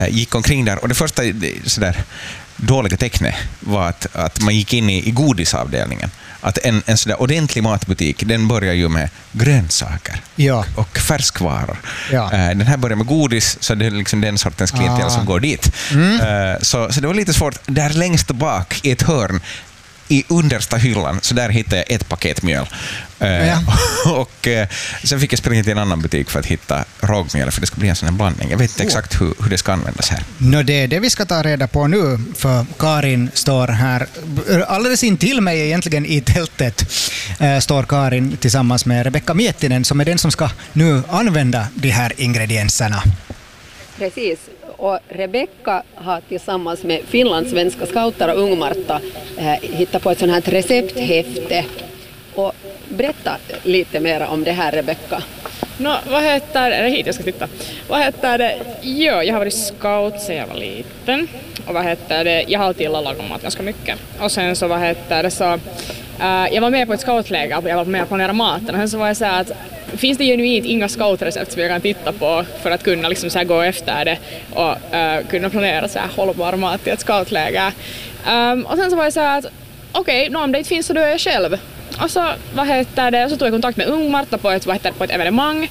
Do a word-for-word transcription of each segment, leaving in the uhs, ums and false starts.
gick omkring där och det första sådär dåliga tecknet var att, att man gick in i, i godisavdelningen. Att en, en sådär ordentlig matbutik, den börjar ju med grönsaker ja. och färskvaror. Ja. Den här börjar med godis, så det är liksom den sortens klientel ah. som går dit. Mm. Så, så det var lite svårt. Där längst bak i ett hörn i understa hyllan, så där hittade jag ett paket mjöl. Ja. Och sen fick jag springa till en annan butik för att hitta rågmjöl, för det ska bli en sån här blandning. Jag vet inte exakt hur, hur det ska användas här. No, det är det vi ska ta reda på nu, för Karin står här alldeles in till mig egentligen i tältet. Äh, står Karin tillsammans med Rebecka Miettinen som är den som ska nu använda de här ingredienserna. Precis. Och Rebecka har tillsammans med finlandssvenska scouter och Ung-Marta eh, hittat på ett sånt här recepthäfte. Och berätta lite mer om det här, Rebecka. No, vad heter det? Hit jag ska titta. Vad heter det? Jo, jag har varit scout sedan jag var liten. Och vad heter det? Jag har alltid lagat mat ganska mycket. Och sen så vad heter det så... Uh, jag var med på ett scoutläger och jag var med att planera maten. Och sen så var jag så här att finns det genuint inga scoutrecept som jag kan titta på för att kunna liksom så här gå efter det och uh, kunna planera så här hållbar mat i ett scoutläger. Um, och sen så var jag så här att okej, okay, om det inte finns så då är jag själv. Och så, vad heter det, och så tog jag kontakt med Ung-Marta på ett, vad heter det, på ett evenemang.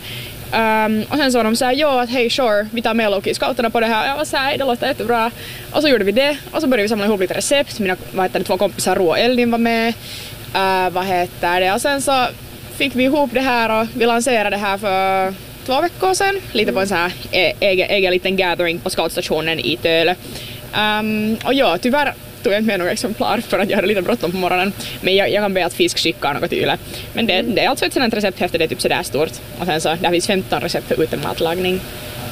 Um, och sen så var de så här, ja att hej sure, vi tar med Loki-scouterna på det här. Jag var så här, det låter jättebra. Och så gjorde vi det. Och så började vi samla ihop lite recept. Mina vad heter det, två kompisar, Rå och Eldin var med. Uh, vad heter det? Och sen så fick vi ihop det här och vi lanserade det här för två veckor sedan. Lite på en så här egen, egen liten gathering på scoutstationen i Töle. Um, och ja, tyvärr tog jag inte med några exemplar för att jag hade lite bråttom på morgonen. Men jag, jag kan be att Fisk skickar något till. Men det, det är alltså ett sådant recepthäfte, det är typ sådär stort. Och sen så, där finns femton recept för utematlagning.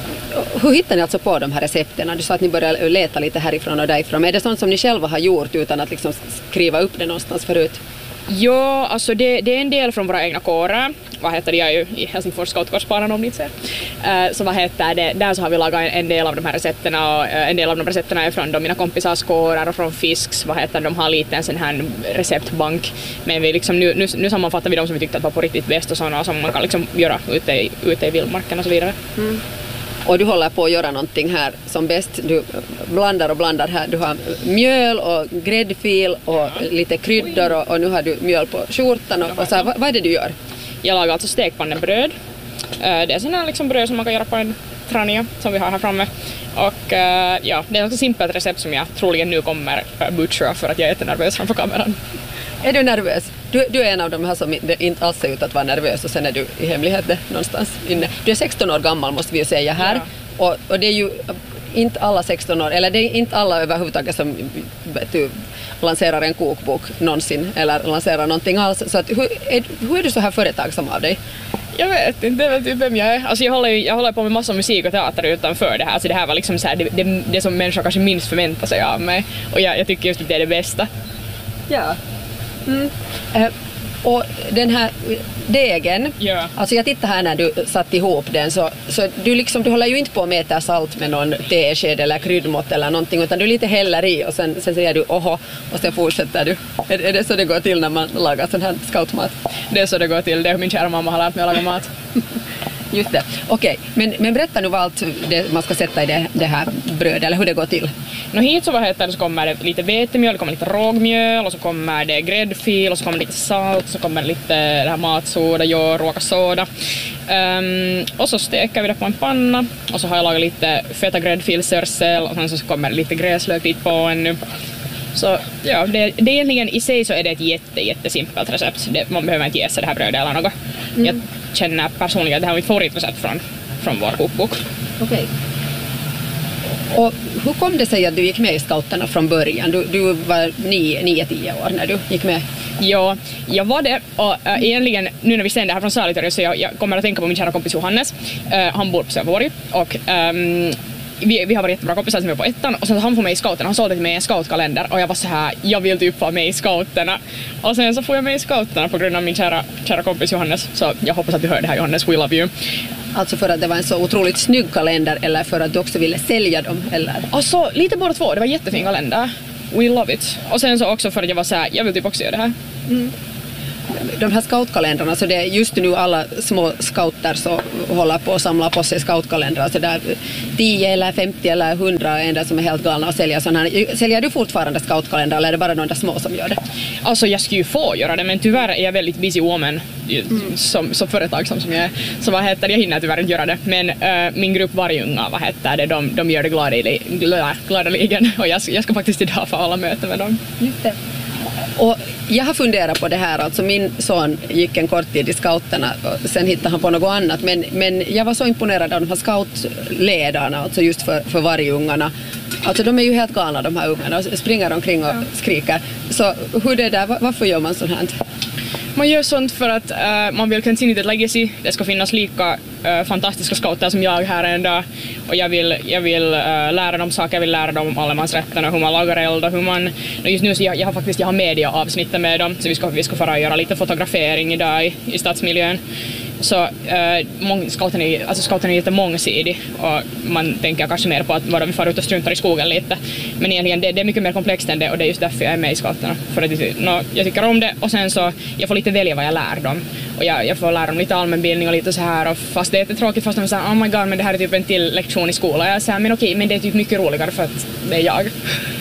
Hur hittar ni alltså på de här recepterna? Du sa att ni börjar leta lite härifrån och därifrån. Men är det sånt som ni själva har gjort utan att liksom skriva upp det någonstans förut? Ja, alltså det, det är en del från våra egna kårer. Vad heter det? Jag är ju i Helsingfors scoutkårsbanan om ni ser. Uh, så vad heter det? Där så har vi lagat en, en del av de här recepterna och uh, en del av de recepterna är från de mina kompisars kårer och från Fisks. Vad heter de har lite en sån här receptbank. Men vi liksom nu, nu, nu sammanfattar vi de som vi tyckte att var på riktigt bäst och sådana som man kan liksom göra ute i, ute i vildmarken och så vidare. Mm. Och du håller på att göra någonting här som bäst. Du blandar och blandar här. Du har mjöl och gräddfil och lite kryddor och, och nu har du mjöl på skjortan. Och, och så här, vad, vad är det du gör? Jag lagar alltså stekpannebröd. Det är sådana liksom bröd som man kan göra på en trania som vi har här framme. Och ja, det är ett simpelt recept som jag troligen nu kommer butchera för att jag är jättenervös framför kameran. Är du nervös? Du, du är en av de här som inte alls ser ut att vara nervös och sen är du i hemlighet någonstans inne. Du är sexton år gammal måste vi ju säga här. Ja. Och, och det är ju inte alla sexton år, eller det är inte alla överhuvudtaget som du, lanserar en kokbok någonsin eller lanserar någonting alls. Så att, hur, är, hur är du så här företagsam av dig? Jag vet inte, det är väl typ vem jag är. Alltså jag håller, jag håller på med massa musik och teater utanför det här. Alltså det här var liksom så här, det, det, det som människor kanske minst förväntar sig av mig. Och jag, jag tycker just att det är det bästa. Ja. Mm. Eh, och den här degen, ja. Alltså jag tittar här när du satt ihop den så, så du, liksom, du håller ju inte på att mäta salt med någon tesked eller kryddmått eller någonting utan du lite häller i och sen, sen säger du oho och sen fortsätter du. Är, är det så det går till när man lagar sån här scoutmat? Det är så det går till, det är min kära mamma har lärt mig att laga mat. Just det. Okej, okay. men, men berätta nu vad allt det man ska sätta i det, det här brödet eller hur det går till. No, hit så, vad heter det, så kommer det lite vetemjöl, det kommer lite rågmjöl och så kommer det gräddfil och så kommer lite salt, så kommer det lite det här matsoda, ja, råkasoda. Um, och så steker vi det på en panna och så har jag lagat lite feta gräddfilsörsel och sen så kommer det lite gräslök dit på ännu. Så ja, det, det egentligen i sig så är det ett jätte, jättesimpelt recept. Det, man behöver inte gäsa det här brödet eller något. Mm. Jag känner personligen att det här är mitt favoritrecept från, från vår kokbok. Okej. Okay. Och hur kom det sig att du gick med i scouterna från början? Du, du var nio tio år när du gick med. Ja, jag var det. Och äh, egentligen, nu när vi sänder här från Salitorget så jag, jag kommer att tänka på min kära kompis Johannes. Uh, han bor på Sövåri och um, vi, vi har varit jättebra kompisar som är på ettan och sen han får med i scouterna. Han sålde till mig en scoutkalender och jag var så här, jag vill typ få med i scouterna. Och sen så får jag med i scouterna på grund av min kära, kära kompis Johannes. Så jag hoppas att du hör det här, Johannes, we love you. Alltså för att det var en så otroligt snygg kalender eller för att du också ville sälja dem? Eller? Alltså lite båda två, det var jättefin kalender. We love it. Och sen så också för att jag var så här, jag vill typ också göra det här. Mm. de här scoutkalendrarna, så det är just nu alla små scouter så håller på att samla på sig scoutkalendrar, så där tio eller femtio eller hundra är det som är helt galna och säljer sådana här. Säljer du fortfarande scoutkalendrar eller är det bara de där små som gör det? Alltså jag skulle ju få göra det, men tyvärr är jag väldigt busy woman mm. som, som företag som, som jag är. Så vad heter det, jag hinner tyvärr inte göra det. Men äh, min grupp Vargunga, vad heter det, de, de gör det gladeligen, gladeligen och jag, jag ska faktiskt idag få alla möten med dem. Just det. Och jag har funderat på det här, alltså min son gick en kort tid i scouterna och sen hittade han på något annat, men, men jag var så imponerad av de här scoutledarna, alltså just för, för Vargungarna. Alltså de är ju helt galna de här ungarna och springer omkring och skriker. Så hur det där, varför gör man sånt här? Man gör sånt för att uh, man vill continue the legacy. Det ska finnas lika uh, fantastiska scouter som jag här en dag. Och jag vill, jag vill uh, lära dem saker, jag vill lära dem om allemansrätten och hur man lagar eld och hur man... Och just nu så jag, jag har faktiskt jag har media-avsnittet med dem, så vi ska, vi ska fara och göra lite fotografering idag i, i stadsmiljön. Så äh, mång, scouten, är, alltså scouten är lite mångsidig och man tänker kanske mer på att bara vi far ut och struntar i skogen lite. Men egentligen det, det är mycket mer komplext än det och det är just därför jag är med i scouterna. För att no, jag tycker om det och sen så jag får lite välja vad jag lär dem. Och jag, jag får lära dem lite allmänbildning och lite så här. Och fast det är tråkigt fast de säger oh my god men det här är typ en till lektion i skolan. Jag säger men okej men det är typ mycket roligare för att det är jag.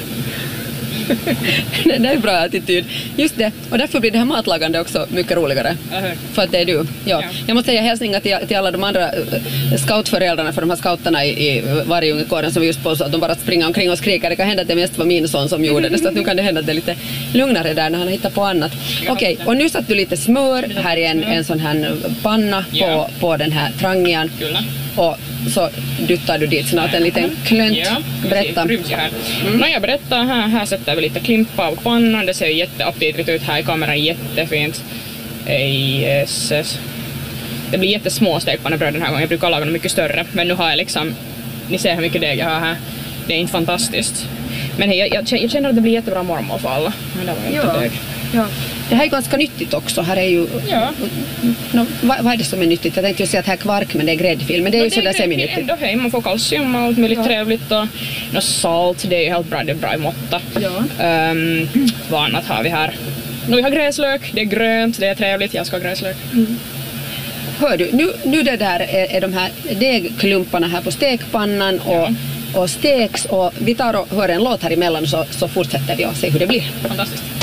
Det är en bra attityd. Just det. Och därför blir det här matlagande också mycket roligare. Uh-huh. För att det är du. Ja. Ja. Jag måste säga hälsningar till, till alla de andra scoutföräldrarna för de här scouterna i, i Vargungekåren som just på så att de bara springer omkring och skriker. Det kan hända att det mest var min son som gjorde det, så att nu kan det hända att det är lite lugnare där när han hittar på annat. Okej, okay. Och nu satt du lite smör här i en, en sån här panna yeah. på, på den här trangian. Och så duttar du dit snart en liten klönt. Ja, berätta. Mm. När jag berättar här, här sätter vi lite klimpa av pannan. Det ser jätteaptitligt ut här i kameran, jättefint. Jesus. Det blir jättesmå stekpannebröd den här gången. Jag brukar laga dem mycket större. Men nu har jag liksom, ni ser hur mycket deg jag har här. Det är inte fantastiskt. Men hej, jag, jag, jag känner att det blir jättebra mormor för alla. Men det var ja. Deg. Ja. Det här är ganska nyttigt också. Här är ju, ja. no, vad, vad är det som är nyttigt? Jag tänkte ju säga att här är kvark, men det är gräddfil. Men det är ju sådär semi-nyttigt. Ändå hej, man får kalcium och allt möjligt ja. Trevligt. Och no, salt, det är ju helt bra, det är bra i måtta. Ja. Um, vad annat har vi här? No, vi har gräslök, det är grönt, det är trevligt. Jag ska ha gräslök. Mm. Hör du, nu, nu det där är, är de här degklumparna här på stekpannan och, ja. och steks. Och vi tar och hör en låt här emellan så, så fortsätter vi och ser hur det blir. Fantastiskt.